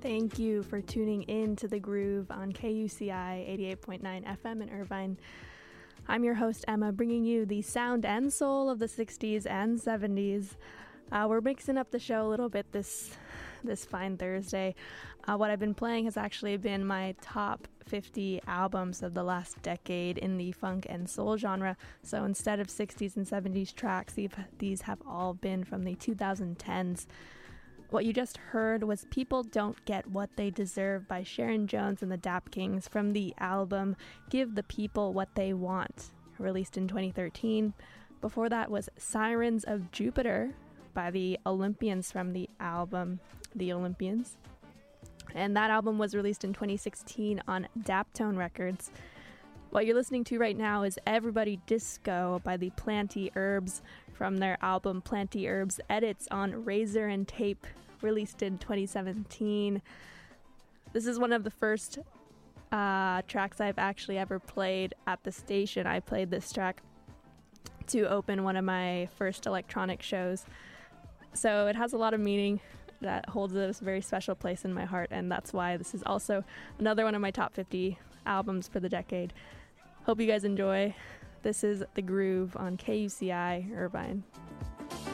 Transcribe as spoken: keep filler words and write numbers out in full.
Thank you for tuning in to The Groove on K U C I eighty-eight point nine F M in Irvine. I'm your host, Emma, bringing you the sound and soul of the sixties and seventies. Uh, we're mixing up the show a little bit this this fine Thursday. Uh, what I've been playing has actually been my top fifty albums of the last decade in the funk and soul genre. So instead of sixties and seventies tracks, these have all been from the twenty tens. What you just heard was People Don't Get What They Deserve by Sharon Jones and the Dap Kings from the album Give the People What They Want, released in twenty thirteen. Before that was Sirens of Jupiter by the Olympians from the album The Olympians. And that album was released in twenty sixteen on Daptone Records. What you're listening to right now is Everybody Disco by the Planty Herbs from their album Planty Herbs Edits on Razor and Tape, released in twenty seventeen. This is one of the first uh, tracks I've actually ever played at the station. I played this track to open one of my first electronic shows. So it has a lot of meaning that holds a very special place in my heart, and that's why this is also another one of my top fifty albums for the decade. Hope you guys enjoy. This is The Groove on K U C I Irvine.